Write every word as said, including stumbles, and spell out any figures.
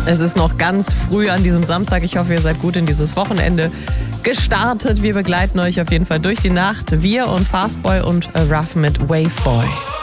Es ist noch ganz früh an diesem Samstag. Ich hoffe, ihr seid gut in dieses Wochenende gestartet. Wir begleiten euch auf jeden Fall durch die Nacht. Wir und Fastboy und Ruff mit Waveboy.